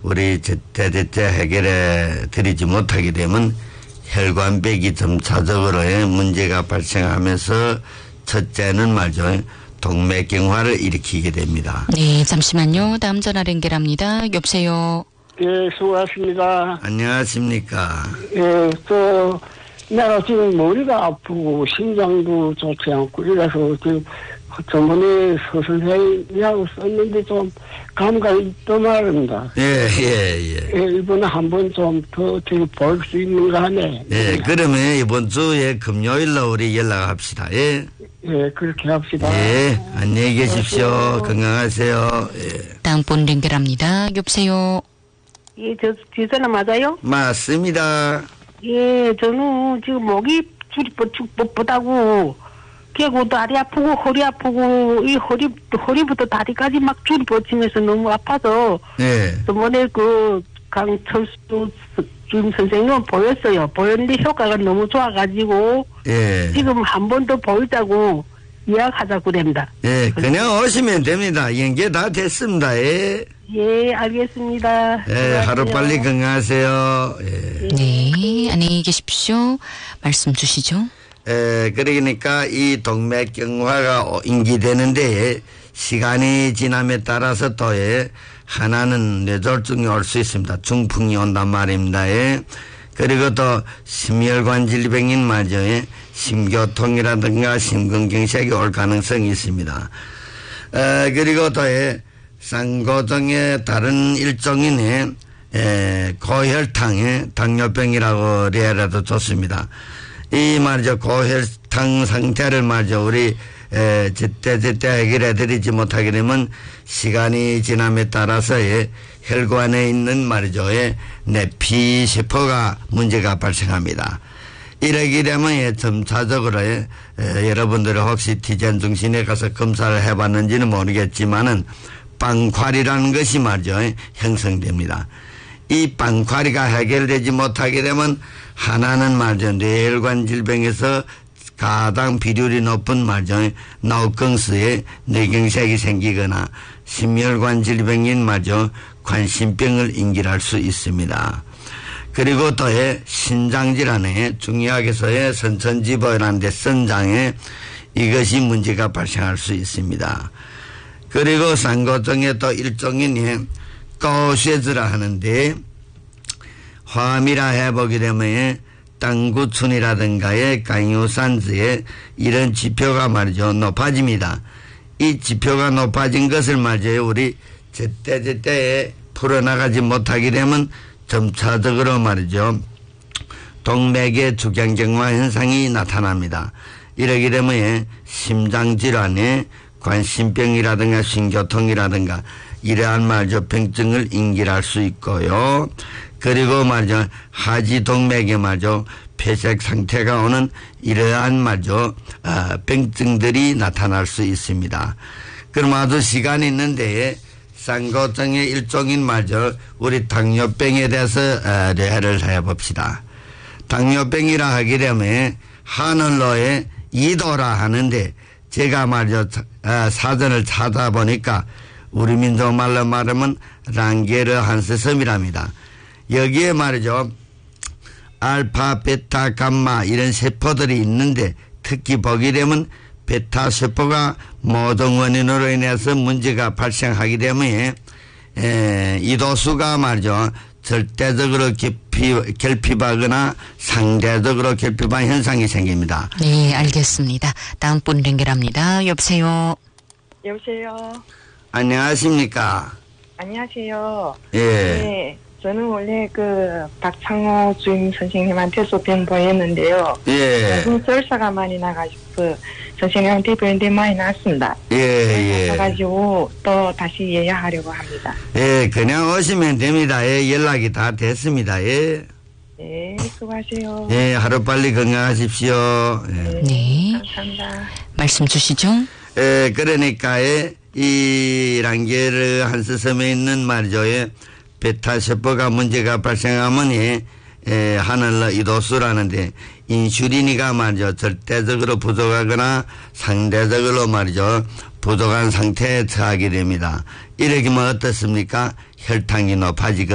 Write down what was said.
우리 제때제때 해결해 드리지 못하게 되면 혈관벽이 점차적으로 문제가 발생하면서 첫째는 말이죠. 동맥경화를 일으키게 됩니다. 네, 잠시만요. 다음 전화 연결합니다. 여보세요. 예, 수고하십니다. 안녕하십니까. 예, 내가 지금 머리가 아프고 심장도 좋지 않고 이래서 지금 저번에 서선생님하고 썼는데 좀 감각이 있단 말입니다. 예. 이번에 한번 좀 더 어떻게 볼 수 있는가 하네. 예, 그러면 이번 주에 금요일로 우리 연락합시다. 예. 예, 그렇게 합시다. 예, 안녕히 계십시오. 건강하세요. 예. 다음 분 연결합니다. 여보세요. 예, 저 전화 맞아요? 맞습니다. 예, 저는 지금 목이 줄이 뻣뻣하고, 그리고 다리 아프고, 허리 아프고, 이 허리부터 다리까지 막 줄이 뻗치면서 너무 아파서, 예. 저번에 강철수 주임 선생님 보였어요. 보였는데 효과가 너무 좋아가지고, 예. 지금 한 번 더 보이자고 예약하자고 됩니다. 예, 그냥 오시면 됩니다. 연계 다 됐습니다. 예. 예, 알겠습니다. 예, 하루빨리 건강하세요. 예. 네, 안녕히 계십시오. 말씀 주시죠. 그러니까 이 동맥경화가 인기되는데 시간이 지남에 따라서 또 하나는 뇌졸중이 올 수 있습니다. 중풍이 온단 말입니다. 그리고 또 심혈관 질병인 말이죠. 심교통이라든가 심근경색이 올 가능성이 있습니다. 그리고 또 쌍고종의 다른 일종인 고혈당, 당뇨병이라고 해라도 좋습니다. 이 말이죠. 고혈당 상태를 말이죠. 우리 제때 해결해 드리지 못하게 되면 시간이 지남에 따라서 혈관에 있는 말이죠. 내피세포가 문제가 발생합니다. 이러게 되면 점차적으로 여러분들이 혹시 티젠 중심에 가서 검사를 해봤는지는 모르겠지만은 빵塊이라는 것이 말이죠. 형성됩니다. 이 빵塊이가 해결되지 못하게 되면 하나는 말이죠. 뇌혈관 질병에서 가장 비율이 높은 말이죠. 나우kon스에 뇌경색이 생기거나 심혈관 질병인 말이죠. 관심병을 인길할 수 있습니다. 그리고 또 신장질환에 중요하게서의 선천지보라는 데 선장에 이것이 문제가 발생할 수 있습니다. 그리고 쌍고종의 또 일종인 고쉐즈라 하는데 화미라 해보게 되면 땅구춘이라든가의 강유산즈의 이런 지표가 말이죠. 높아집니다. 이 지표가 높아진 것을 말이죠. 우리 제때제때 풀어나가지 못하게 되면 점차적으로 말이죠. 동맥의 주경경화 현상이 나타납니다. 이러게 되면 심장질환에 관심병이라든가 신교통이라든가 이러한 말이죠. 병증을 인길할 수 있고요. 그리고 말이죠. 하지동맥에 말이죠. 폐색 상태가 오는 이러한 말이죠. 병증들이 나타날 수 있습니다. 그럼 아주 시간이 있는데 쌍고종의 일종인 말이죠. 우리 당뇨병에 대해서 례를 해봅시다. 당뇨병이라 하게 되면 하늘로의 이도라 하는데 제가 말이죠. 사전을 찾아보니까 우리 민족 말로 말하면 랑게르 한스섬이랍니다. 여기에 말이죠. 알파, 베타, 감마 이런 세포들이 있는데 특히 보게 되면 베타 세포가 모종 원인으로 인해서 문제가 발생하게 되면 이도수가 말이죠. 절대적으로 결핍하거나 상대적으로 결핍한 현상이 생깁니다. 네, 알겠습니다. 다음 분 연결합니다. 여보세요. 여보세요. 안녕하십니까? 안녕하세요. 예. 네, 저는 원래 박창호 주임 선생님한테서 병보였는데요. 예. 설사가 많이 나가지고 선생님한테 병인데 많이 났습니다. 예. 그래가지고 또 다시 예약하려고 합니다. 예, 그냥 오시면 됩니다. 예, 연락이 다 됐습니다. 예. 네, 수고하세요. 예, 하루빨리 건강하십시오. 예. 네. 감사합니다. 말씀 주시죠. 예, 그러니까 이 랑게르 한스섬에 있는 말이죠. 베타 세포가 문제가 발생하면 하늘로 이도수라는데 인슐린이가 말이죠. 절대적으로 부족하거나 상대적으로 말이죠. 부족한 상태에 처하게 됩니다. 이렇게 하면 어떻습니까? 혈당이 높아지고